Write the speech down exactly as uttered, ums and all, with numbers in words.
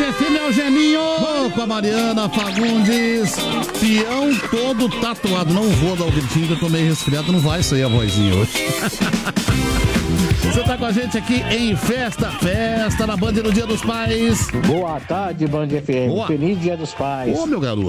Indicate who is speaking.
Speaker 1: F M é o Geninho com a Mariana Fagundes. Peão todo tatuado. Não vou dar o gritinho que eu tô meio resfriado. Não vai sair a vozinha hoje. Você tá com a gente aqui em Festa, Festa na Band no Dia dos Pais.
Speaker 2: Boa tarde, Band F M.
Speaker 1: Boa.
Speaker 2: Feliz Dia dos Pais.
Speaker 1: Ô, meu garoto.